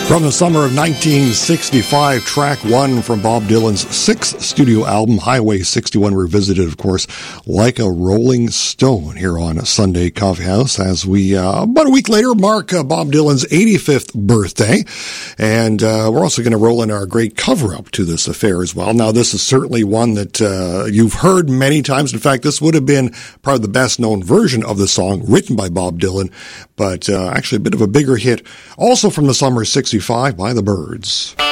From the summer of 1965, track one from Bob Dylan's sixth studio album, Highway 61, revisited, of course, Like a Rolling Stone here on Sunday Coffee House as we, about a week later, mark Bob Dylan's 85th birthday. And we're also going to roll in our great cover-up to this affair as well. Now, this is certainly one that you've heard many times. In fact, this would have been probably the best-known version of the song written by Bob Dylan, but actually a bit of a bigger hit, also from the summer of 65 by the Byrds.